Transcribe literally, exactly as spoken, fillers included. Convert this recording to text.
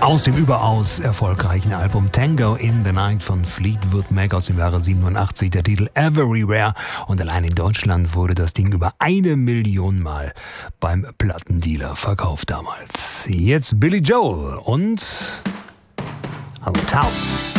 Aus dem überaus erfolgreichen Album Tango in the Night von Fleetwood Mac aus dem Jahre siebenundachtzig, der Titel Everywhere. Und allein in Deutschland wurde das Ding über eine Million Mal beim Plattendealer verkauft damals. Jetzt Billy Joel und Hometown.